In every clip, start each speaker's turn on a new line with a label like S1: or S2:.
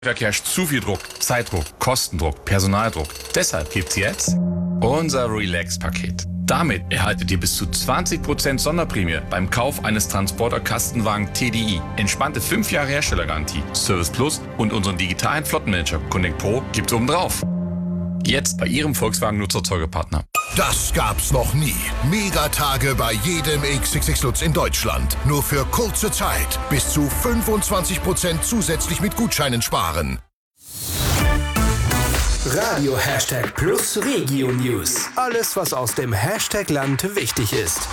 S1: Herrscht zu viel Druck, Zeitdruck, Kostendruck, Personaldruck. Deshalb gibt's jetzt unser Relax-Paket. Damit erhaltet ihr bis zu 20% Sonderprämie beim Kauf eines Transporter-Kastenwagen TDI. Entspannte 5 Jahre Herstellergarantie, Service Plus und unseren digitalen Flottenmanager Connect Pro gibt's obendrauf. Jetzt bei Ihrem Volkswagen-Nutzer-Zeugepartner.
S2: Das gab's noch nie. Megatage bei jedem XXX Lutz in Deutschland. Nur für kurze Zeit. Bis zu 25% zusätzlich mit Gutscheinen sparen.
S3: Radio #Plus Regio News. Alles, was aus dem Hashtag-Land wichtig ist.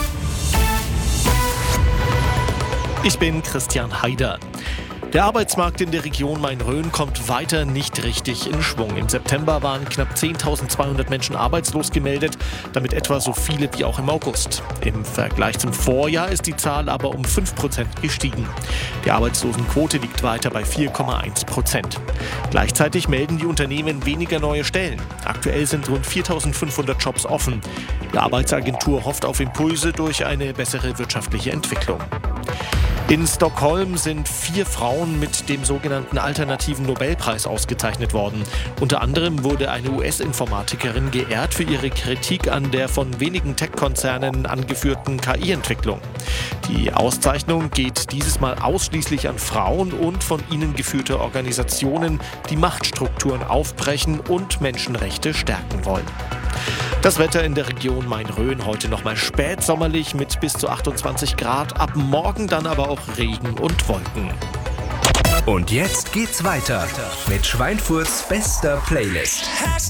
S4: Ich bin Christian Haider. Der Arbeitsmarkt in der Region Main-Rhön kommt weiter nicht richtig in Schwung. Im September waren knapp 10.200 Menschen arbeitslos gemeldet, damit etwa so viele wie auch im August. Im Vergleich zum Vorjahr ist die Zahl aber um 5% gestiegen. Die Arbeitslosenquote liegt weiter bei 4,1%. Gleichzeitig melden die Unternehmen weniger neue Stellen. Aktuell sind rund 4.500 Jobs offen. Die Arbeitsagentur hofft auf Impulse durch eine bessere wirtschaftliche Entwicklung. In Stockholm sind 4 Frauen mit dem sogenannten alternativen Nobelpreis ausgezeichnet worden. Unter anderem wurde eine US-Informatikerin geehrt für ihre Kritik an der von wenigen Tech-Konzernen angeführten KI-Entwicklung. Die Auszeichnung geht dieses Mal ausschließlich an Frauen und von ihnen geführte Organisationen, die Machtstrukturen aufbrechen und Menschenrechte stärken wollen. Das Wetter in der Region Main-Rhön heute nochmal spätsommerlich mit bis zu 28 Grad. Ab morgen dann aber auch Regen und Wolken.
S3: Und jetzt geht's weiter mit Schweinfurts bester Playlist.